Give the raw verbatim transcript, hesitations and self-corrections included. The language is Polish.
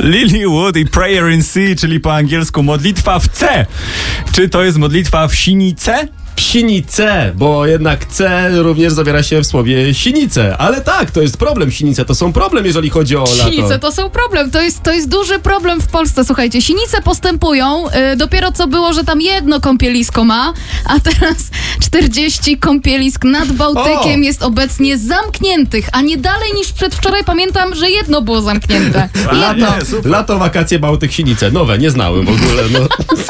Lilywood i Prayer in C, czyli po angielsku modlitwa w C. Czy to jest modlitwa w sinice? Sinice, bo jednak C również zawiera się w słowie sinice. Ale tak, to jest problem. Sinice to są problem, jeżeli chodzi o lato. Sinice to są problem. To jest, to jest duży problem w Polsce. Słuchajcie, sinice postępują. Yy, dopiero co było, że tam jedno kąpielisko ma, a teraz czterdzieści kąpielisk nad Bałtykiem O! jest obecnie zamkniętych, a nie dalej niż przedwczoraj pamiętam, że jedno było zamknięte. A, Jedno. nie, super. Lato, wakacje, Bałtyk, Sinice. Nowe, nie znałem w ogóle. No.